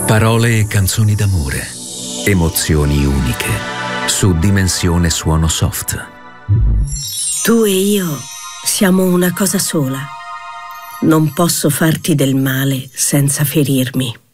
Parole e canzoni d'amore. Emozioni uniche. Su Dimensione Suono Soft. Tu e io siamo una cosa sola. Non posso farti del male senza ferirmi.